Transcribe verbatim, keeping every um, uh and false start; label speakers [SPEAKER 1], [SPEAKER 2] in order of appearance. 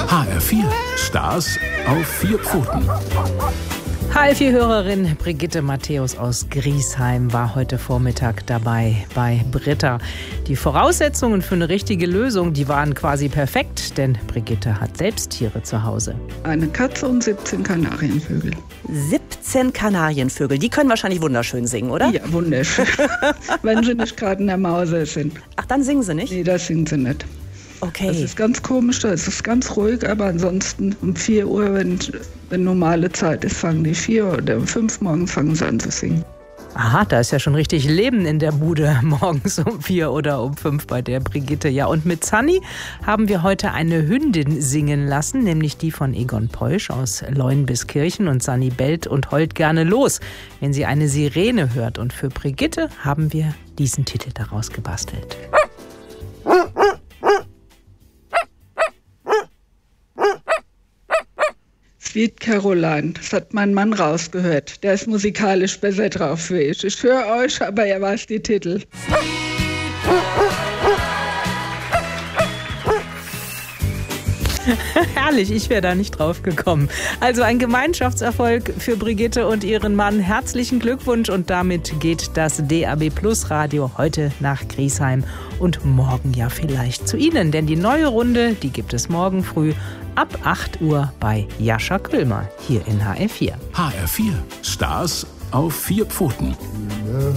[SPEAKER 1] H R vier, Stars auf vier Pfoten.
[SPEAKER 2] H R vier-Hörerin Brigitte Matthäus aus Griesheim war heute Vormittag dabei bei Britta. Die Voraussetzungen für eine richtige Lösung, die waren quasi perfekt, denn Brigitte hat selbst Tiere zu Hause.
[SPEAKER 3] Eine Katze und siebzehn Kanarienvögel.
[SPEAKER 4] siebzehn Kanarienvögel, die können wahrscheinlich wunderschön singen, oder?
[SPEAKER 3] Ja, wunderschön. Wenn sie nicht gerade in der Mause sind.
[SPEAKER 4] Ach, dann singen sie nicht?
[SPEAKER 3] Nee, das singen sie nicht.
[SPEAKER 4] Okay.
[SPEAKER 3] Das ist ganz komisch, da ist es ganz ruhig, aber ansonsten um vier Uhr, wenn, wenn normale Zeit ist, fangen die vier oder um fünf morgens fangen sie an zu singen.
[SPEAKER 2] Aha, da ist ja schon richtig Leben in der Bude morgens um vier oder um fünf bei der Brigitte. Ja, und mit Sunny haben wir heute eine Hündin singen lassen, nämlich die von Egon Peusch aus Leunbiskirchen. Und Sunny bellt und heult gerne los, wenn sie eine Sirene hört. Und für Brigitte haben wir diesen Titel daraus gebastelt.
[SPEAKER 3] Sweet Caroline, das hat mein Mann rausgehört. Der ist musikalisch besser drauf wie ich. Ich höre euch, aber er weiß die Titel.
[SPEAKER 2] Herrlich, ich wäre da nicht drauf gekommen. Also ein Gemeinschaftserfolg für Brigitte und ihren Mann. Herzlichen Glückwunsch und damit geht das D A B Plus Radio heute nach Griesheim und morgen ja vielleicht zu Ihnen. Denn die neue Runde, die gibt es morgen früh ab acht Uhr bei Jascha Köhlmer hier in H R vier.
[SPEAKER 1] H R vier, Stars auf vier Pfoten.